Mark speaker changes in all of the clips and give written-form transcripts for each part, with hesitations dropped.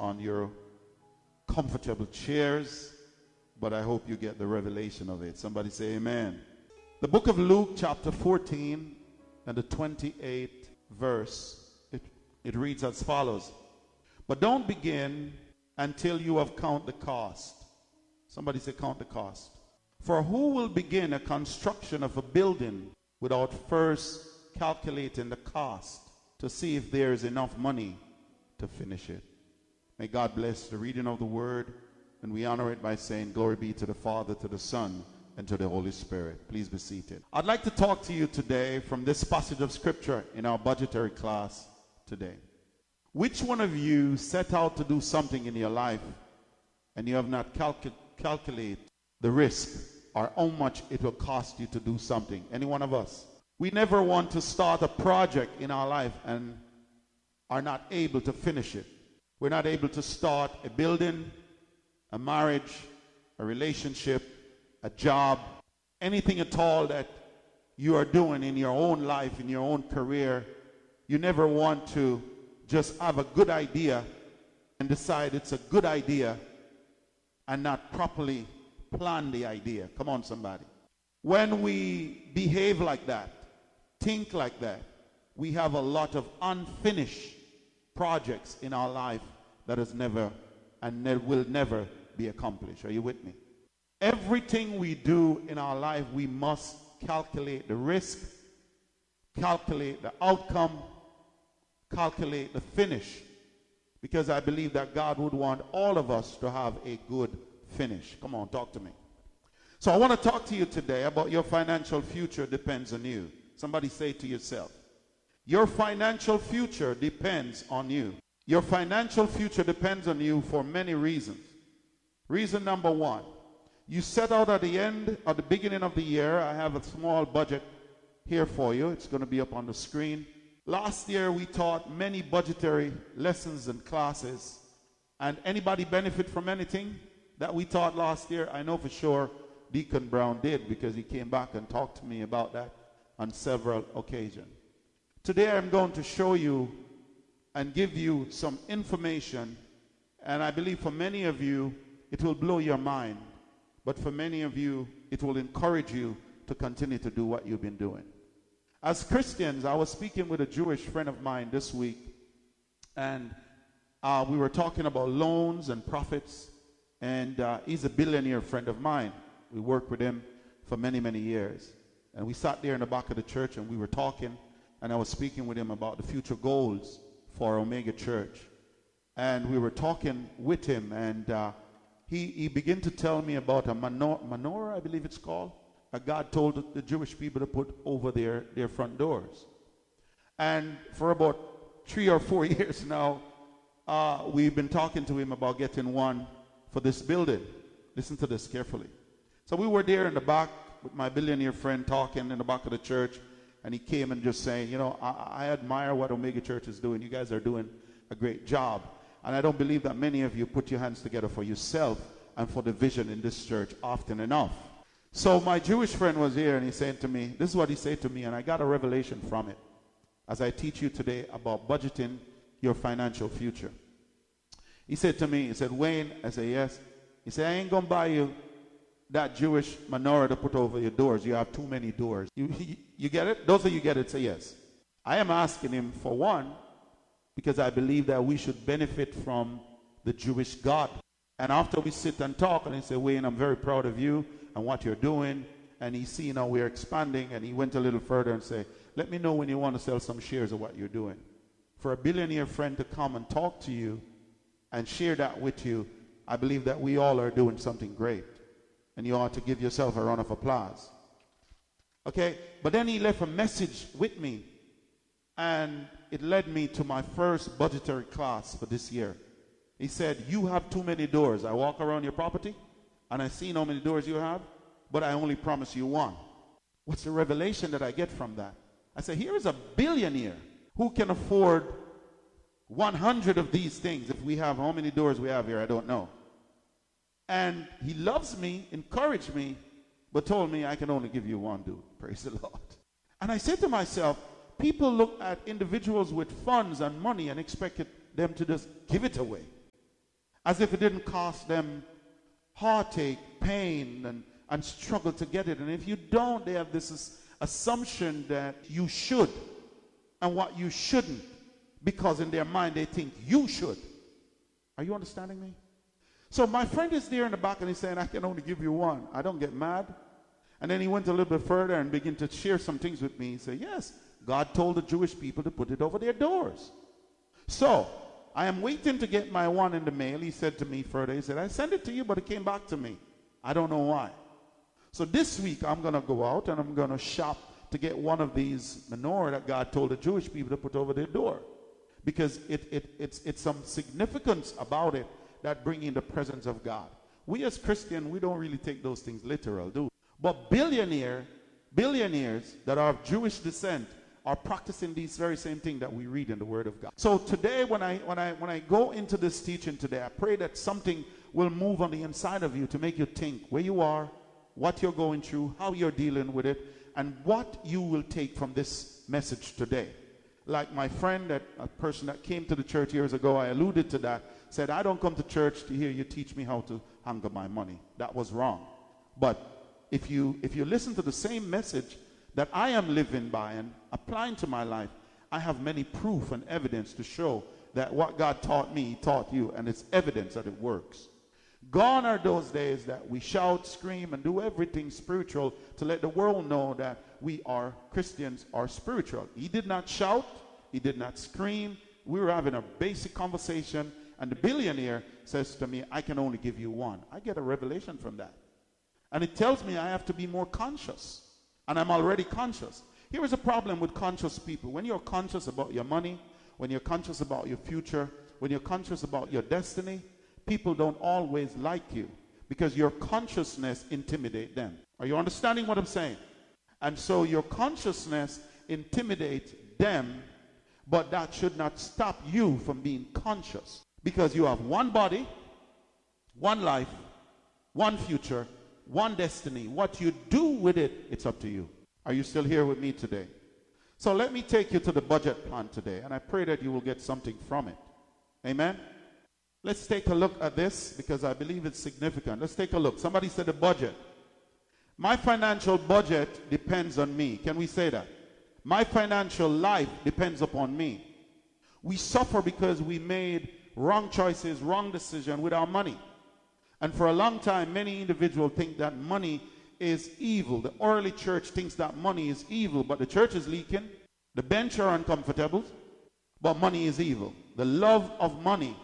Speaker 1: on your comfortable chairs, but I hope you get the revelation of it. Somebody say amen. The book of Luke chapter 14 and the 28th verse, it reads as follows. But don't begin until you have count the cost. Somebody say count the cost. For who will begin a construction of a building without first calculating the cost to see if there is enough money to finish it? May God bless the reading of the word, and we honor it by saying glory be to the Father, to the Son, and to the Holy Spirit. Please be seated. I'd like to talk to you today from this passage of scripture in our budgetary class today. Which one of you set out to do something in your life and you have not calculate the risk or how much it will cost you to do something? Any one of us? We never want to start a project in our life and are not able to finish it. We're not able to start a building, a marriage, a relationship, a job, anything at all that you are doing in your own life, in your own career. You never want to just have a good idea and decide it's a good idea and not properly plan the idea. Come on, somebody. When we behave like that, think like that, we have a lot of unfinished projects in our life that has never and will never be accomplished. Are you with me? Everything we do in our life, we must calculate the risk, calculate the outcome, calculate the finish. Because I believe that God would want all of us to have a good finish. Come on, talk to me. So I want to talk to you today about your financial future depends on you. Somebody say to yourself, your financial future depends on you. Your financial future depends on you for many reasons. Reason number one, you set out at the beginning of the year. I have a small budget here for you. It's going to be up on the screen. Last year we taught many budgetary lessons and classes. And anybody benefit from anything that we taught last year? I know for sure Deacon Brown did, because he came back and talked to me about that on several occasions. Today I'm going to show you and give you some information, and I believe for many of you it will blow your mind, but for many of you it will encourage you to continue to do what you've been doing. As Christians, I was speaking with a Jewish friend of mine this week, and we were talking about loans and profits, and he's a billionaire friend of mine. We worked with him for many, many years. And we sat there in the back of the church and we were talking, and I was speaking with him about the future goals for Omega Church. And we were talking with him, and he began to tell me about a menorah, I believe it's called, that God told the Jewish people to put over their front doors. And for about 3 or 4 years now, we've been talking to him about getting one for this building. Listen to this carefully. So we were there in the back with my billionaire friend talking in the back of the church, and he came and just saying, you know, I admire what Omega Church is doing. You guys are doing a great job. And I don't believe that many of you put your hands together for yourself and for the vision in this church often enough. So my Jewish friend was here, and he said to me, this is what he said to me, and I got a revelation from it as I teach you today about budgeting your financial future. He said to me, he said, Wayne, I said, yes. He said, I ain't going to buy you that Jewish menorah to put over your doors. You have too many doors. You get it? Those of you get it, say yes. I am asking him for one because I believe that we should benefit from the Jewish God. And after we sit and talk, and he said, Wayne, I'm very proud of you and what you're doing. And he see, we're expanding, and he went a little further and said, let me know when you want to sell some shares of what you're doing. For a billionaire friend to come and talk to you and share that with you, I believe that we all are doing something great. And you ought to give yourself a round of applause. Okay? But then he left a message with me, and it led me to my first budgetary class for this year. He said, you have too many doors. I walk around your property, and I see how many doors you have, but I only promise you one. What's the revelation that I get from that? I said, here is a billionaire who can afford 100 of these things. If we have, how many doors we have here, I don't know. And he loves me, encouraged me, but told me I can only give you one, dude. Praise the Lord. And I said to myself, people look at individuals with funds and money and expect them to just give it away. as if it didn't cost them heartache, pain, and struggle to get it. And if you don't, they have this assumption that you should and what you shouldn't, because in their mind they think you should. Are you understanding me? So my friend is there in the back and he's saying, I can only give you one. I don't get mad. And then he went a little bit further and began to share some things with me. He said, yes, God told the Jewish people to put it over their doors. So I am waiting to get my one in the mail. He said to me further, he said, I sent it to you, but it came back to me. I don't know why. So this week I'm going to go out and I'm going to shop to get one of these menorah that God told the Jewish people to put over their door. Because it's some significance about it that bring in the presence of God. We as Christians, we don't really take those things literal, do we? But billionaires that are of Jewish descent are practicing these very same thing that we read in the Word of God. So today, when I go into this teaching today, I pray that something will move on the inside of you to make you think where you are, what you're going through, how you're dealing with it, and what you will take from this message today. Like my friend, a person that came to the church years ago, I alluded to that, said, I don't come to church to hear you teach me how to handle my money. That was wrong. But if you listen to the same message that I am living by and applying to my life, I have many proof and evidence to show that what God taught me, He taught you, and it's evidence that it works. Gone are those days that we shout, scream, and do everything spiritual to let the world know that we are Christians, are spiritual. He did not shout. He did not scream. We were having a basic conversation, and the billionaire says to me, I can only give you one. I get a revelation from that. And it tells me I have to be more conscious. And I'm already conscious. Here is a problem with conscious people. When you're conscious about your money, when you're conscious about your future, when you're conscious about your destiny, people don't always like you because your consciousness intimidates them. Are you understanding what I'm saying? And so your consciousness intimidates them, but that should not stop you from being conscious, because you have one body, one life, one future, one destiny. What you do with it, it's up to you. Are you still here with me today? So let me take you to the budget plan today, and I pray that you will get something from it. Amen? Let's take a look at this because I believe it's significant. Let's take a look. Somebody said the budget. My financial budget depends on me. Can we say that? My financial life depends upon me. We suffer because we made wrong choices, wrong decisions with our money. And for a long time, many individuals think that money is evil. The early church thinks that money is evil, but the church is leaking. The bench are uncomfortable, but money is evil. The love of money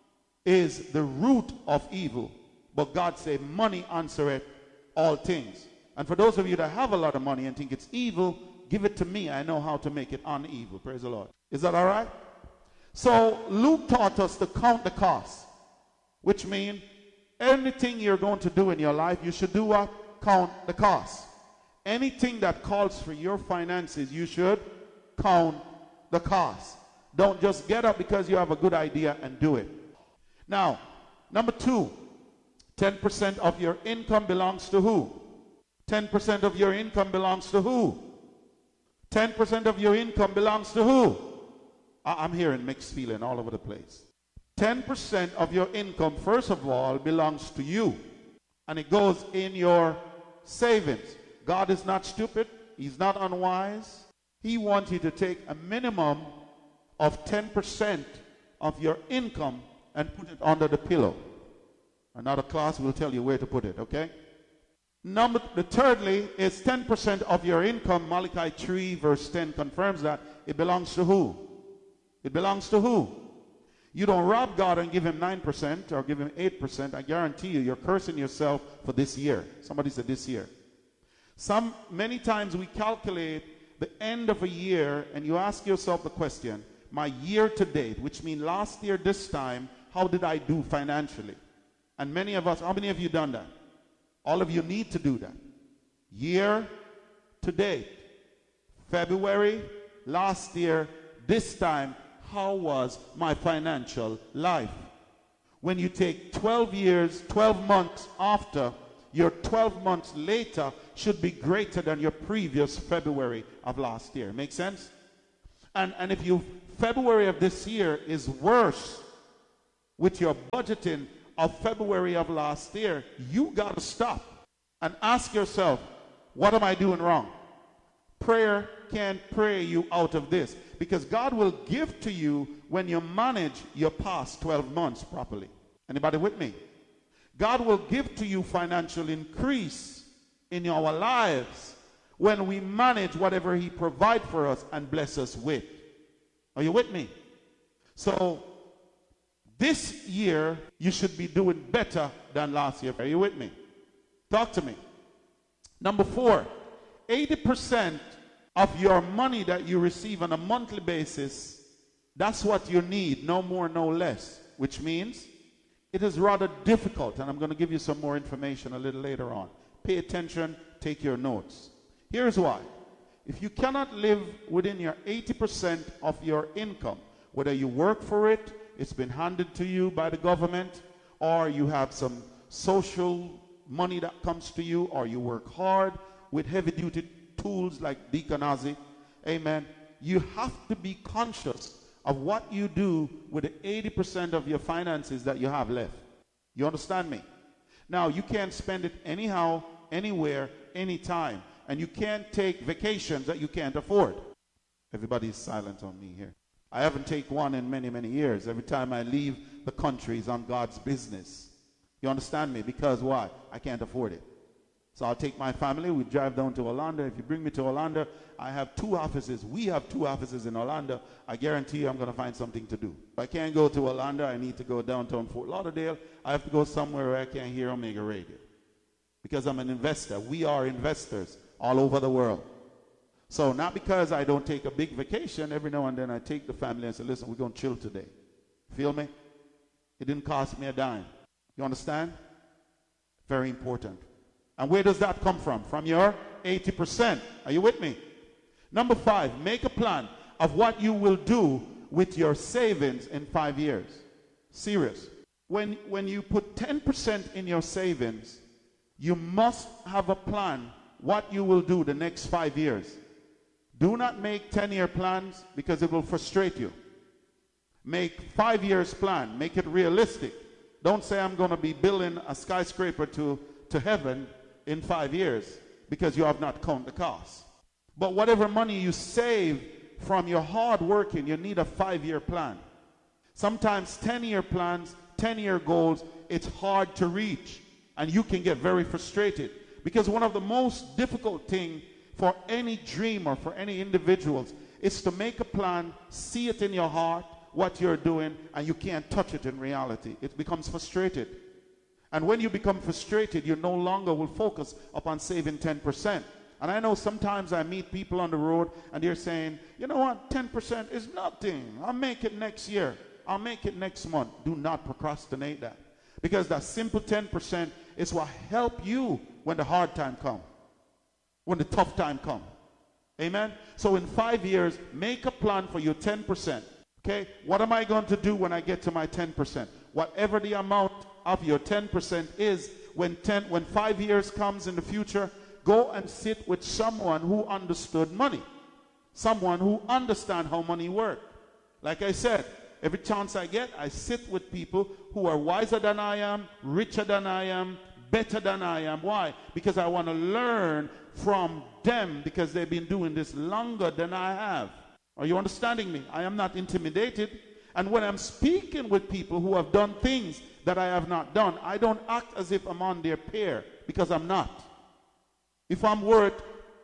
Speaker 1: is the root of evil. But God said, money answereth all things. And for those of you that have a lot of money and think it's evil, give it to me. I know how to make it unevil. Praise the Lord. Is that all right? So Luke taught us to count the cost, which means anything you're going to do in your life, you should do what? Count the cost. Anything that calls for your finances, you should count the cost. Don't just get up because you have a good idea and do it. Now, number 2, 10% of your income belongs to who? 10% of your income belongs to who? 10% of your income belongs to who? I'm hearing mixed feeling all over the place. 10% of your income, first of all, belongs to you. And it goes in your savings. God is not stupid. He's not unwise. He wants you to take a minimum of 10% of your income and put it under the pillow. Another class will tell you where to put it, okay? Thirdly is 10% of your income. Malachi 3 verse 10 confirms that. It belongs to who? It belongs to who? You don't rob God and give him 9% or give him 8%. I guarantee you, you're cursing yourself for this year. Somebody said this year. Many times we calculate the end of a year and you ask yourself the question, my year to date, which means last year this time, how did I do financially? And many of us, how many of you done that? All of you need to do that. Year to date. February, last year, this time, how was my financial life? When you take 12 years, 12 months after, your 12 months later should be greater than your previous February of last year. Make sense? And if February of this year is worse, with your budgeting of February of last year, you got to stop and ask yourself, what am I doing wrong? Prayer can't pray you out of this, because God will give to you when you manage your past 12 months properly. Anybody with me? God will give to you financial increase in our lives when we manage whatever he provides for us and bless us with. Are you with me? So this year you should be doing better than last year. Are you with me? Talk to me. Number 4, 80% of your money that you receive on a monthly basis, that's what you need, no more, no less, which means it is rather difficult, and I'm going to give you some more information a little later on. Pay attention, take your notes. Here's why. If you cannot live within your 80% of your income, whether you work for it, it's been handed to you by the government, or you have some social money that comes to you, or you work hard with heavy-duty tools like Deacon Ozzy, amen, you have to be conscious of what you do with the 80% of your finances that you have left. You understand me? Now, you can't spend it anyhow, anywhere, anytime. And you can't take vacations that you can't afford. Everybody's silent on me here. I haven't taken one in many, many years. Every time I leave the country is on God's business. You understand me? Because why? I can't afford it. So I'll take my family. We drive down to Orlando. If you bring me to Orlando, I have 2 offices. We have 2 offices in Orlando. I guarantee you I'm going to find something to do. If I can't go to Orlando, I need to go downtown Fort Lauderdale. I have to go somewhere where I can hear Omega Radio. Because I'm an investor. We are investors all over the world. So not because I don't take a big vacation. Every now and then I take the family and say, listen, we're going to chill today. Feel me? It didn't cost me a dime. You understand? Very important. And where does that come from? From your 80%. Are you with me? Number 5, make a plan of what you will do with your savings in 5 years. Serious. When you put 10% in your savings, you must have a plan what you will do the next 5 years. Do not make 10-year plans because it will frustrate you. Make 5 years plan. Make it realistic. Don't say I'm going to be building a skyscraper to heaven in 5 years because you have not counted the cost. But whatever money you save from your hard working, you need a 5-year plan. Sometimes 10-year plans, 10-year goals, it's hard to reach and you can get very frustrated, because one of the most difficult things for any dreamer, for any individuals, is to make a plan, see it in your heart, what you're doing, and you can't touch it in reality. It becomes frustrated. And when you become frustrated, you no longer will focus upon saving 10%. And I know sometimes I meet people on the road and they're saying, you know what, 10% is nothing. I'll make it next year. I'll make it next month. Do not procrastinate that. Because that simple 10% is what help you when the hard time comes, when the tough time comes. Amen? So in 5 years, make a plan for your 10%. Okay? What am I going to do when I get to my 10%? Whatever the amount of your 10% is, when 5 years comes in the future, go and sit with someone who understood money. Someone who understands how money works. Like I said, every chance I get, I sit with people who are wiser than I am, richer than I am, better than I am. Why? Because I want to learn from them, because they've been doing this longer than I have. Are you understanding me? I am not intimidated. And when I'm speaking with people who have done things that I have not done, I don't act as if I'm on their pair, because I'm not. If I'm worth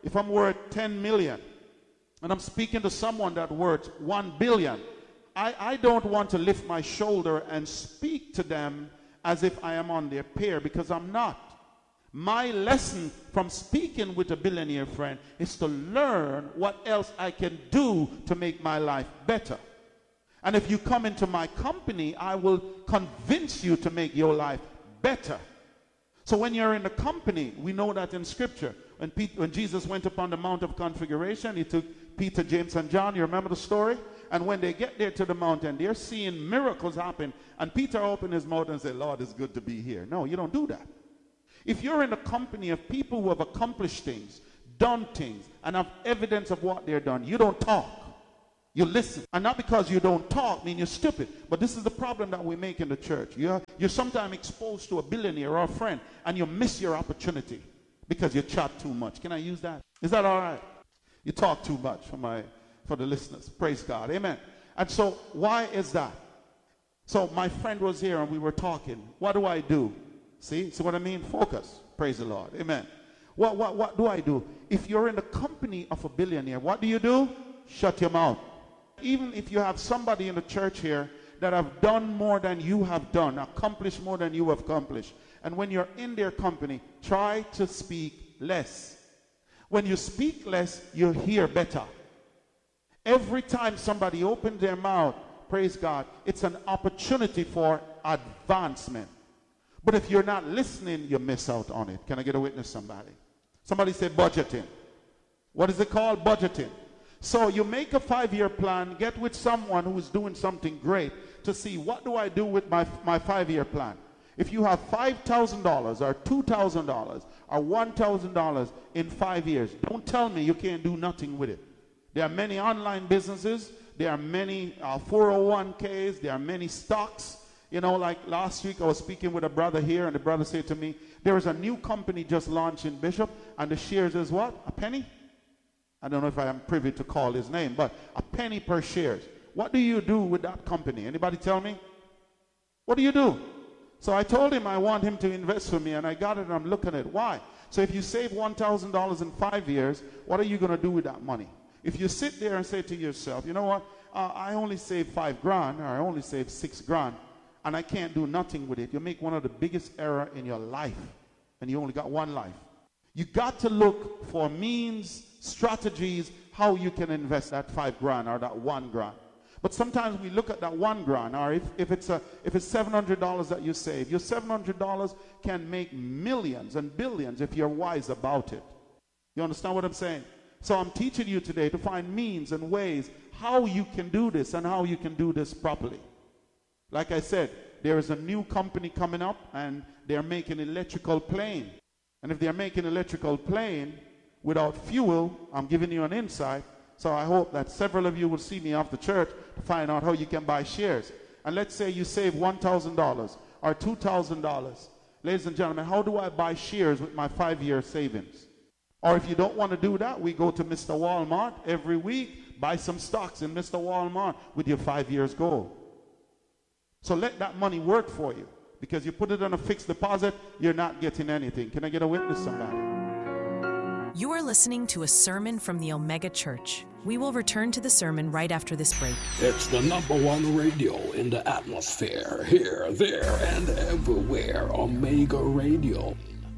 Speaker 1: 10 million and I'm speaking to someone that worth 1 billion, I don't want to lift my shoulder and speak to them as if I am on their pair, because I'm not. My lesson from speaking with a billionaire friend is to learn what else I can do to make my life better. And if you come into my company, I will convince you to make your life better. So when you're in the company, we know that in Scripture, when Jesus went up on the Mount of Configuration, he took Peter, James, and John. You remember the story? And when they get there to the mountain, they're seeing miracles happen. And Peter opened his mouth and said, Lord, it's good to be here. No, you don't do that. If you're in a company of people who have accomplished things, done things, and have evidence of what they're done, you don't talk. You listen. And not because you don't talk mean you're stupid. But this is the problem that we make in the church. You're sometimes exposed to a billionaire or a friend and you miss your opportunity because you chat too much. Can I use that? Is that all right? You talk too much for the listeners. Praise God. Amen. And so why is that? So my friend was here and we were talking. What do I do? See what I mean? Focus. Praise the Lord. Amen. What do I do? If you're in the company of a billionaire, what do? Shut your mouth. Even if you have somebody in the church here that have done more than you have done, accomplished more than you have accomplished, and when you're in their company, try to speak less. When you speak less, you hear better. Every time somebody opens their mouth, praise God, it's an opportunity for advancement. But if you're not listening, you miss out on it. Can I get a witness, somebody? Somebody say budgeting. What is it called? Budgeting. So you make a 5-year plan, get with someone who is doing something great to see what do I do with my 5-year plan. If you have $5,000 or $2,000 or $1,000 in 5 years, don't tell me you can't do nothing with it. There are many online businesses. There are many 401ks. There are many stocks. You know, like last week I was speaking with a brother here and the brother said to me, there is a new company just launched in Bishop and the shares is what? A penny? I don't know if I am privy to call his name, but a penny per shares. What do you do with that company? Anybody tell me? What do you do? So I told him I want him to invest for me, and I got it, and I'm looking at it. Why? So if you save $1,000 in 5 years, what are you going to do with that money? If you sit there and say to yourself, you know what, I only saved $5,000, or I only saved $6,000, and I can't do nothing with it, you make one of the biggest errors in your life, and you only got one life. You got to look for means, strategies, how you can invest that $5,000 or that $1,000. But sometimes we look at that $1,000, or if it's $700 that you save, your $700 can make millions and billions if you're wise about it. You understand what I'm saying? So I'm teaching you today to find means and ways how you can do this and how you can do this properly. Like I said, there is a new company coming up and they're making electrical plane. And if they're making electrical plane without fuel, I'm giving you an insight. So I hope that several of you will see me after church to find out how you can buy shares. And let's say you save $1,000 or $2,000. Ladies and gentlemen, how do I buy shares with my 5-year savings? Or if you don't want to do that, we go to Mr. Walmart every week, buy some stocks in Mr. Walmart with your 5 years goal. So let that money work for you. Because you put it on a fixed deposit, you're not getting anything. Can I get a witness, somebody?
Speaker 2: You are listening to a sermon from the Omega Church. We will return to the sermon right after this break.
Speaker 3: It's the #1 radio in the atmosphere. Here, there, and everywhere. Omega Radio.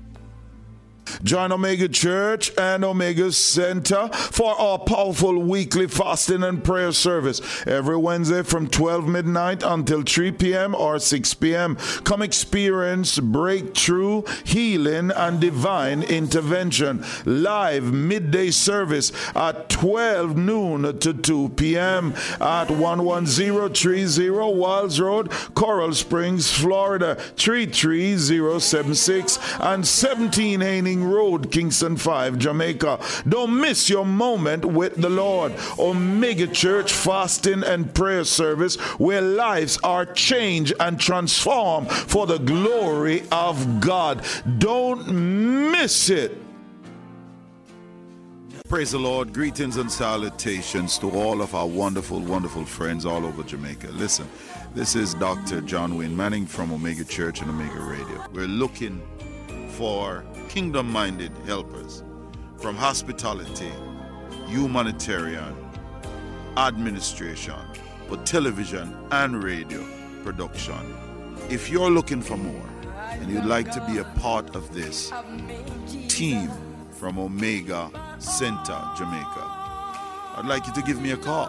Speaker 4: Join Omega Church and Omega Center for our powerful weekly fasting and prayer service every Wednesday from 12 midnight until 3 p.m. or 6 p.m. Come experience breakthrough, healing, and divine intervention. Live midday service at 12 noon to 2 p.m. at 11030 Walls Road, Coral Springs, Florida 33076 and 17 Haining Road, Kingston 5, Jamaica. Don't miss your moment with the Lord. Omega Church fasting and prayer service where lives are changed and transformed for the glory of God. Don't miss it. Praise the Lord. Greetings and salutations to all of our wonderful, wonderful friends all over Jamaica. Listen, this is Dr. John Wayne Manning from Omega Church and Omega Radio. We're looking for kingdom-minded helpers from hospitality, humanitarian, administration, for television and radio production. If you're looking for more and you'd like to be a part of this team from Omega Center, Jamaica, I'd like you to give me a call.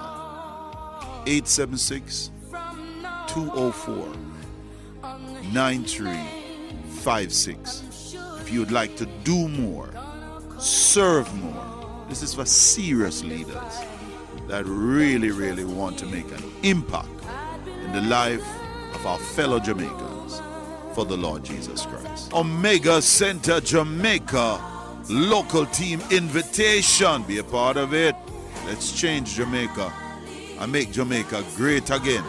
Speaker 4: 876-204-9356. If you'd like to do more, serve more. This is for serious leaders that really, really want to make an impact in the life of our fellow Jamaicans for the Lord Jesus Christ. Omega Center Jamaica local team invitation. Be a part of it. Let's change Jamaica and make Jamaica great again.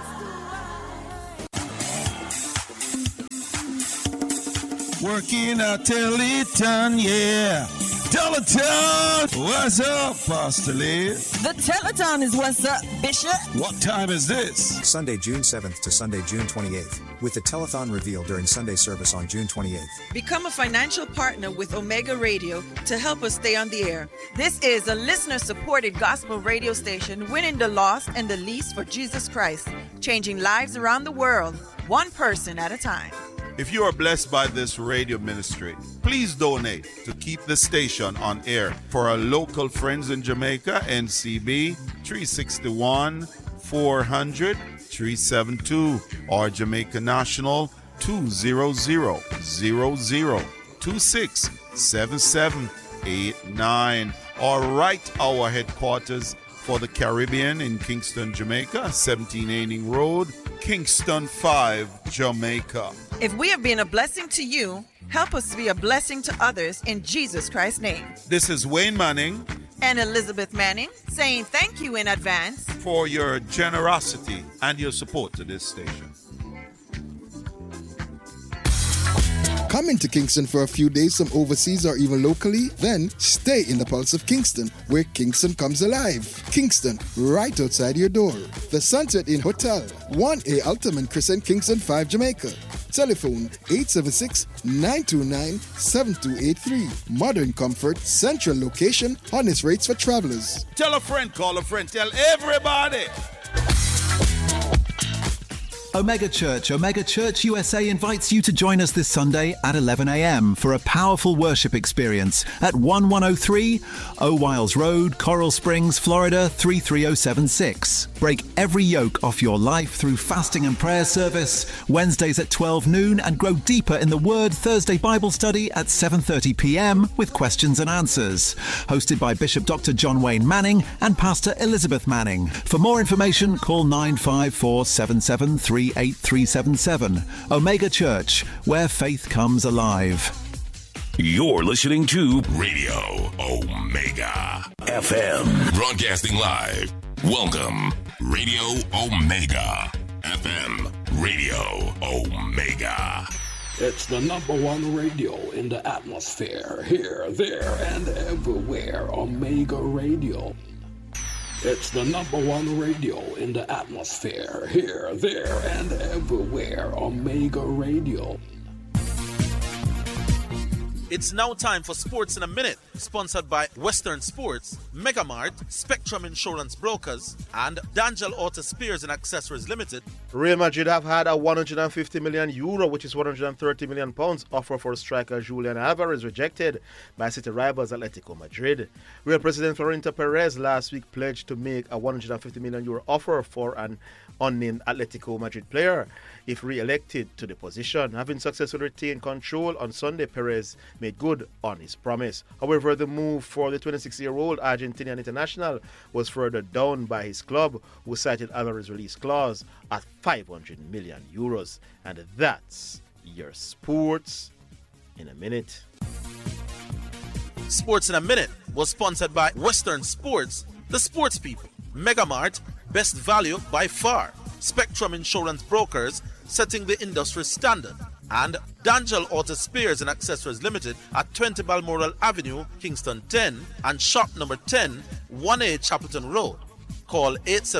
Speaker 4: Working at Telethon, yeah. Telethon! What's up, Pastor Lee?
Speaker 5: The Telethon is what's up, Bishop.
Speaker 4: What time is this?
Speaker 6: Sunday, June 7th to Sunday, June 28th, with the Telethon revealed during Sunday service on June 28th.
Speaker 5: Become a financial partner with Omega Radio to help us stay on the air. This is a listener-supported gospel radio station winning the lost and the least for Jesus Christ, changing lives around the world, one person at a time.
Speaker 4: If you are blessed by this radio ministry, please donate to keep the station on air for our local friends in Jamaica, NCB 361 400 372 or Jamaica National 200-0026-7789 or write our headquarters for the Caribbean in Kingston, Jamaica, 17 Aining Road, Kingston 5, Jamaica.
Speaker 5: If we have been a blessing to you, help us be a blessing to others in Jesus Christ's name.
Speaker 4: This is Wayne Manning
Speaker 5: and Elizabeth Manning saying thank you in advance
Speaker 4: for your generosity and your support to this station.
Speaker 7: Coming to Kingston for a few days from overseas or even locally? Then stay in the pulse of Kingston, where Kingston comes alive. Kingston, right outside your door. The Sunset Inn Hotel, 1A Altamont Crescent, Kingston 5, Jamaica. Telephone 876-929-7283. Modern comfort, central location, honest rates for travelers.
Speaker 4: Tell a friend, call a friend, tell everybody.
Speaker 8: Omega Church USA invites you to join us this Sunday at 11 a.m. for a powerful worship experience at 1103 O'Wiles Road, Coral Springs, Florida 33076. Break every yoke off your life through fasting and prayer service, Wednesdays at 12 noon, and grow deeper in the Word Thursday Bible study at 7:30 p.m. with questions and answers. Hosted by Bishop Dr. John Wayne Manning and Pastor Elizabeth Manning. For more information, call 954-773-8377. Omega Church, where faith comes alive.
Speaker 9: You're listening to Radio Omega FM. Broadcasting live. Welcome, Radio Omega FM. Radio Omega.
Speaker 3: It's the #1 radio in the atmosphere. Here, there, and everywhere. Omega Radio. It's the #1 radio in the atmosphere. Here, there, and everywhere. Omega Radio.
Speaker 10: It's now time for Sports in a Minute, sponsored by Western Sports, Megamart, Spectrum Insurance Brokers, and D'Angelo Auto Spears and Accessories Limited.
Speaker 11: Real Madrid have had a €150 million, which is £130 million offer for striker Julian Alvarez rejected by City rivals Atletico Madrid. Real President Florentino Perez last week pledged to make a €150 million offer for an unnamed Atletico Madrid player if re-elected to the position. Having successfully retained control on Sunday, Perez made good on his promise. However, the move for the 26-year-old Argentinian international was further down by his club, who cited Alvarez's release clause at €500 million. And that's your Sports in a Minute.
Speaker 10: Sports in a Minute was sponsored by Western Sports, the sports people, Megamart, best value by far, Spectrum Insurance Brokers, setting the industry standard, and D'Angelo Auto Spears and Accessories Limited at 20 Balmoral Avenue, Kingston 10, and shop number 10, 1A Chapelton Road. Call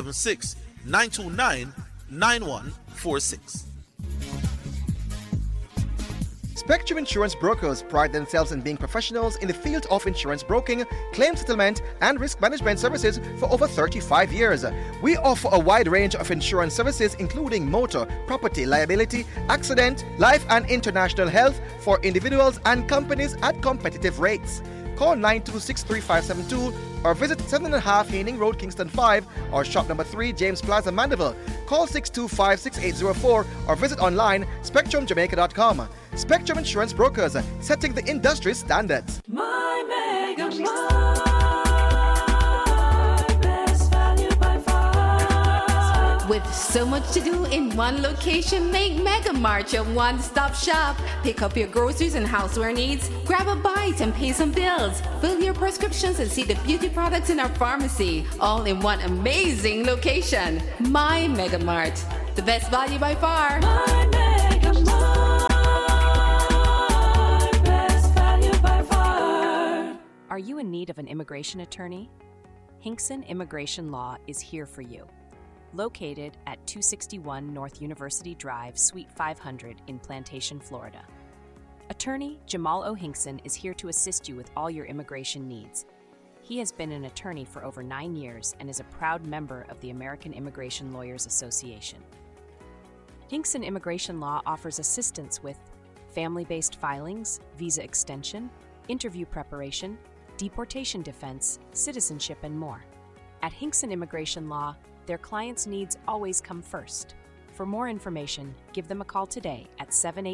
Speaker 10: 876-929-9146.
Speaker 12: Spectrum Insurance Brokers pride themselves in being professionals in the field of insurance broking, claim settlement, and risk management services for over 35 years. We offer a wide range of insurance services including motor, property, liability, accident, life and international health for individuals and companies at competitive rates. Call 926-3572 or visit 7.5 Haining Road, Kingston 5 or shop number 3, James Plaza, Mandeville. Call 625-6804 or visit online spectrumjamaica.com. Spectrum Insurance Brokers, setting the industry standards.
Speaker 13: My Mega Mart, best value by far. With so much to do in one location, make Mega Mart your one-stop shop. Pick up your groceries and houseware needs, grab a bite and pay some bills, fill your prescriptions and see the beauty products in our pharmacy, all in one amazing location. My Mega Mart, the best value by far.
Speaker 14: My Mega Mart, best value by far.
Speaker 2: Are you in need of an immigration attorney? Hinkson Immigration Law is here for you. Located at 261 North University Drive, Suite 500 in Plantation, Florida. Attorney Jamal O. Hinkson is here to assist you with all your immigration needs. He has been an attorney for over 9 years and is a proud member of the American Immigration Lawyers Association. Hinkson Immigration Law offers assistance with family-based filings, visa extension, interview preparation, deportation defense, citizenship, and more. At Hinkson Immigration Law, their clients' needs always come first. For more information, give them a call today at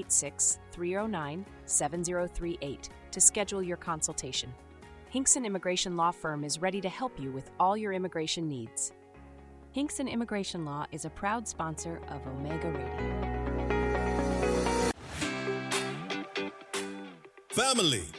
Speaker 2: 786-309-7038 to schedule your consultation. Hinkson Immigration Law Firm is ready to help you with all your immigration needs. Hinkson Immigration Law is a proud sponsor of Omega Radio.
Speaker 15: Family,